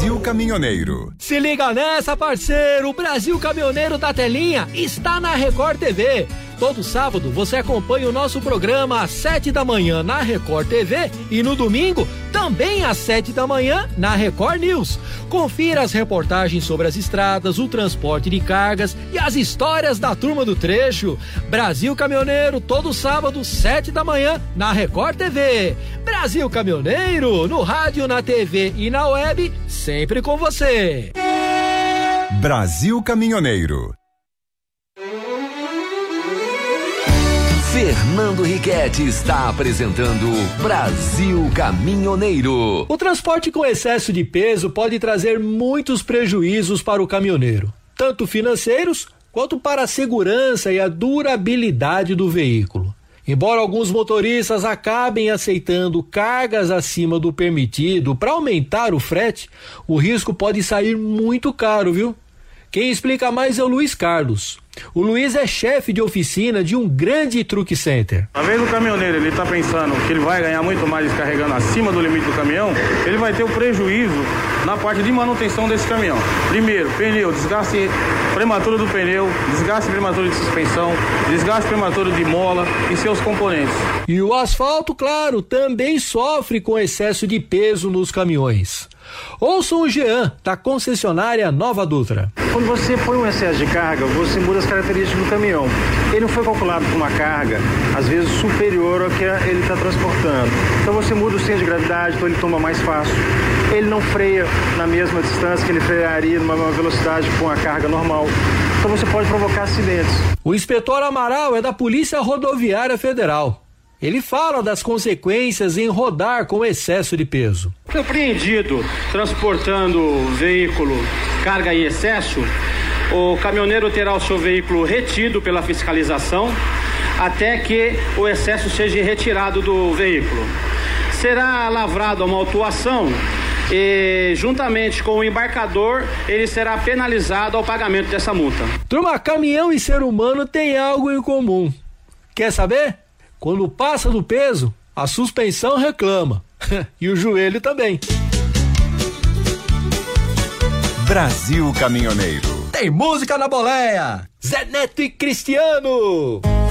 Brasil Caminhoneiro. Se liga nessa, parceiro, o Brasil Caminhoneiro da Telinha está na Record TV. Todo sábado você acompanha o nosso programa às 7 da manhã na Record TV e no domingo também às 7 da manhã na Record News. Confira as reportagens sobre as estradas, o transporte de cargas e as histórias da turma do trecho. Brasil Caminhoneiro, todo sábado, 7 da manhã na Record TV. Brasil Caminhoneiro, no rádio, na TV e na web, sempre com você. Brasil Caminhoneiro. Fernando Riquetti está apresentando Brasil Caminhoneiro. O transporte com excesso de peso pode trazer muitos prejuízos para o caminhoneiro, tanto financeiros quanto para a segurança e a durabilidade do veículo. Embora alguns motoristas acabem aceitando cargas acima do permitido para aumentar o frete, o risco pode sair muito caro, viu? Quem explica mais é o Luiz Carlos. O Luiz é chefe de oficina de um grande truck center. Às vezes o caminhoneiro ele está pensando que ele vai ganhar muito mais descarregando acima do limite do caminhão, ele vai ter o prejuízo na parte de manutenção desse caminhão. Primeiro, pneu, desgaste prematuro do pneu, desgaste prematuro de suspensão, desgaste prematuro de mola e seus componentes. E o asfalto, claro, também sofre com excesso de peso nos caminhões. Ouçam o Jean, da concessionária Nova Dutra. Quando você põe um excesso de carga, você muda as características do caminhão. Ele não foi calculado por uma carga, às vezes, superior ao que ele está transportando. Então você muda o centro de gravidade, então ele toma mais fácil. Ele não freia na mesma distância que ele frearia numa velocidade com a carga normal. Então você pode provocar acidentes. O inspetor Amaral é da Polícia Rodoviária Federal. Ele fala das consequências em rodar com excesso de peso. Apreendido transportando veículo carga em excesso, o caminhoneiro terá o seu veículo retido pela fiscalização até que o excesso seja retirado do veículo. Será lavrada uma autuação e, juntamente com o embarcador, ele será penalizado ao pagamento dessa multa. Turma, caminhão e ser humano tem algo em comum. Quer saber? Quando passa do peso, a suspensão reclama. E o joelho também. Brasil Caminhoneiro. Tem música na boleia. Zé Neto e Cristiano.